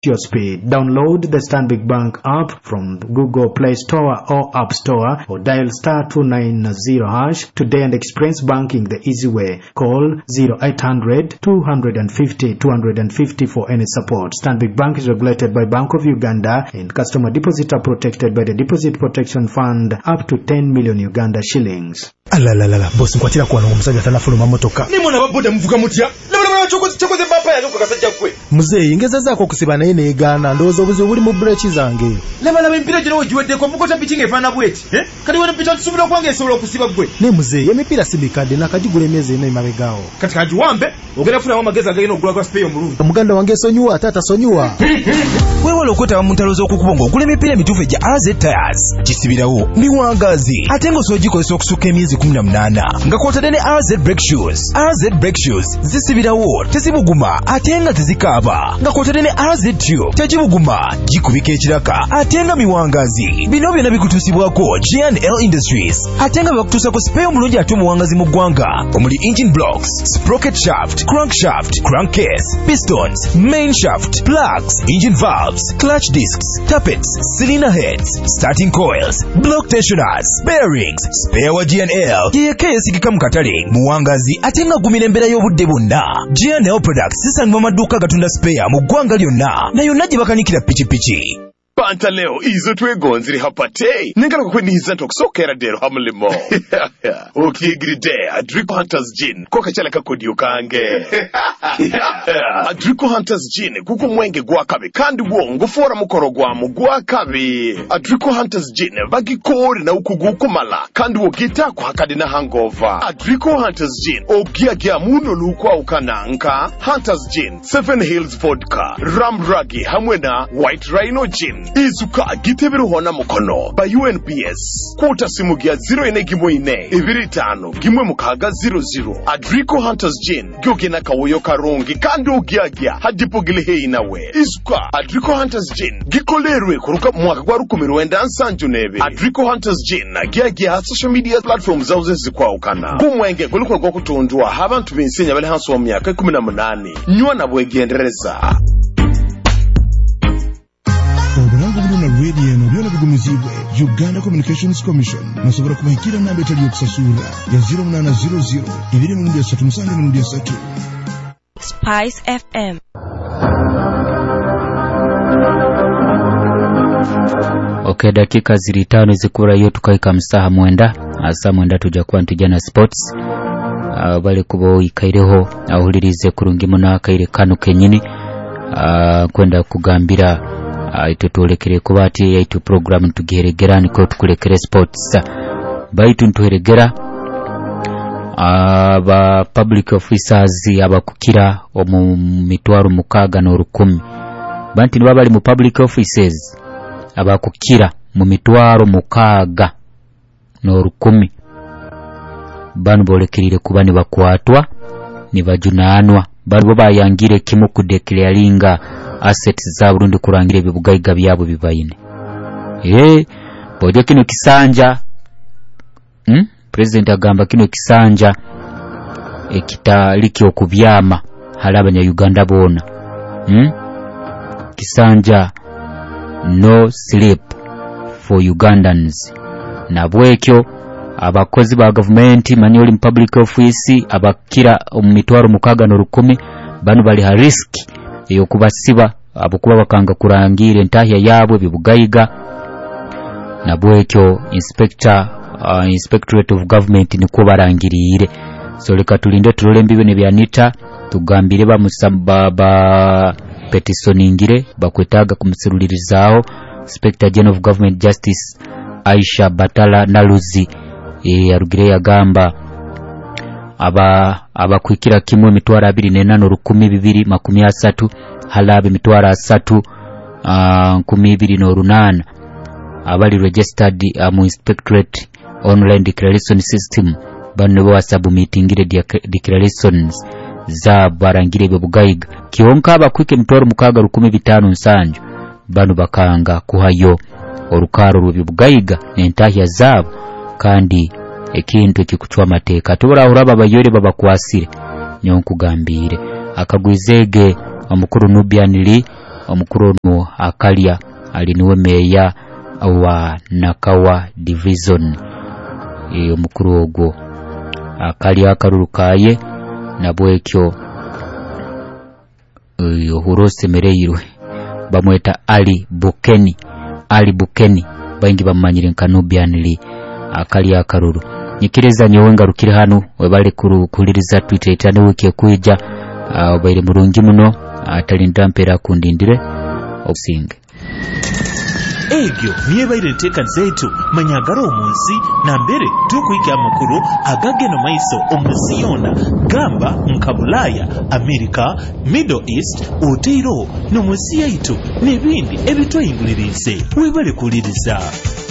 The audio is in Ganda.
your speed. Download the Stanbic Bank app from Google Play Store or App Store or dial *290# today and experience banking the easy way. Call 0800 250 250 for any support. Stanbic Bank is regulated by Bank of Uganda and customer deposits are protected by the Deposit Protection Fund up to 10 million Uganda shillings. Alalala, boss nkwatira kwa n'omusajja tanafuluma motoka. Ni mwana baboda muvuga mutya? Nabona chokoze bapa yange ko kasajja kwe. Muzeyi ngeza zaako okusiba naye neegaana ndowooza obuzibu buli mu breki zange. Laba empira gino ogiweddeko mukota pikinga efaana bweti. Kati wena mpita tusubira okwange esobola okusiba gwe. Ne muzeyi emipiira simikadde nakagigula emyezi ena emabegaawo. Kati kagiwambe ogenda kufuna amagezi agenda okugula kwa spray omulungi. Omuganda wange esonyiwa taata sonyiwa. Weewala okwetaba mu ntalo z'okukubonga ogula emipiira emituufu egya RZ Tires. Kisibirawo miwangazi ate ng'osobola okusukka emyezi 18 nga kwotadde ne RZ Brake Shoes. RZ Brake Shoes zisibirawo tezibuguma ate nga tezikaaba nga kwotadde ne RZ Tube tegibuguma gikubika ekiraka ate nga miwangazi. Bino byonna bikutuusibwako G&L Industries ate nga bakutuusako spray omulungi ate omuwangazi mu ggwanga omuli engine blocks, sprocket shaft, crankshaft, crankcase, pistons, main shaft, plugs, engine valves, clutch discs, tappets, cylinder heads, starting coils, block tensioners, bearings, spare wa G&L yeka yesigika mu katale muwangazi ate nga gumira embeera y'obudde bwonna. G&L Products zisangibwa maduuka gatunda spare mu ggwanga lyonna na yonna gye bakanikira pikipiki. Panta leo izo twegonziri hapate nengala kukwenihiza ntokusokera dero hamulimo okigiride Adrico Hunters Gin koka chala kakodiyo kange Adrico Hunters Gin kuko mwenge gwakabe kandi wongo fora mukoro gwamu gwakabe. Adrico Hunters Gin bagikori na ukugukumala kandi wogita kwa hakadi na hangover. Adrico Hunters Gin ogiagia muno lukwa ukananka. Hunters Gin, Seven Hills Vodka, Ram Ragi hamwe na White Rhino Gin izuka gitebero hona mukono ba UNPS kwota simu gya 0 25 gimwe mukaga 00. Adrico Hunters Gin gyogena kawoyo karungi kandi ogiagia hadipogile hei nawe izuka. Adrico Hunters Gin gikolerwe kuruka mwaka gwa 19 nebe. Adrico Hunters Gin giagia social media platforms zauze zikwawukana gumwenge guliko gwa kutundwa abantu binsenya bali hanso wa myaka 18 nywa na bwegendereza. Obulango buluna radio eno byona bigumizibwe Uganda Communications Commission nasobora kubahikira namba etali okusasula ya 0800 237 Spice FM. Okay, dakika ziri 5 zikura yo tukaika msaha mwenda asa mwenda tujakuwa ntujana sports bale kubo ikaireho ahulirize kurungi muna kaire kanu kenyini kwenda kugambira itotolekere kubati yaitu program tugeregera niko tukulekere sports baitu ntuheregera aba public officers abakukira omu mitwaro mukaga no 10 banti niba bali mu public offices abakukira mu mitwaro mukaga no 10 banu bolekirire kubani bakwatwa ni bajunanwa bali bayangire kimu kudeclaringa assets za Burundi kurangira ebibugayiga byabo bibayine boje kino kisanja president agamba kino kisanja ekitali okubyama halabanya Uganda bona kisanja no sleep for Ugandans nabwekyo abakozi ba government manyoli mu public office abakira omumitwaro mukaga no 10 banu bali ha risk eyo kubasiba abukuba bakanga kurangire ntahya yabo bibugayiga nabwekyo inspectorate of government niko barangirire so leka tulinde tulole mbibe ne byanita tugambire ba musamba petitioningire bakwetaga kumuserulirizaho Inspector General of Government Justice Aisha Batala Naluzi yarugire yagamba abakwikira kimwe mitwara 24,230 halabe mitwara 3,208 abali registered mu Inspectorate Online Declaration System banne bo submitingire declarations za barangire bebugayiga kionka abakwike mitwaro mukaga 15 nsanju banu bakanga kuhayo orukaro rubibugayiga nentahya zabo kandi ekintu kikuchwa mateka tubura uraba bayore babakwasire nyonkugambire akagwizege omukuru Nubian Lee omukuru ono Akalya aliniwe meya wa Nakawa division omukuru ogwo Akalya Akalulu kaye nabwekyo Horose Mereirwe bamweta Ali Bukeni baingi bamanyire Kanubian Lee Akalya Akalulu nyikiriza nyowe ngarukire hano webale kuliriza Twitter etane wiki ekwijja obaire mulungi muno atalinda mpera kundindire obusinge Egyo niye baire teka zetu manyagara omunsi na mbere tukuyika amakuru agageno maiso omunsi yona gamba nkabulaya America Middle East Oteiro no munsi yaitu nebindi ebitwayingulirize webale kuliriza